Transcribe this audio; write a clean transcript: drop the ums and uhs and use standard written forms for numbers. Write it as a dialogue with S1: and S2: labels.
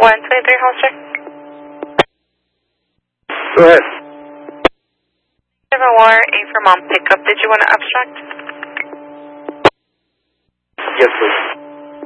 S1: 123 Holster.
S2: Go ahead.
S1: 7 War, A for Mom pickup. Did you want to abstract?
S2: Yes, please.